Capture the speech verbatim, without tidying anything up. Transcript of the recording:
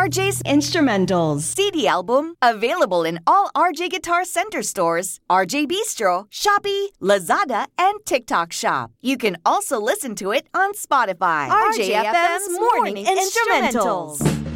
R J's Instrumentals C D album, available in all R J Guitar Center stores, R J Bistro, Shopee, Lazada, and TikTok Shop. You can also listen to it on Spotify. R J F M's Morning Instrumentals.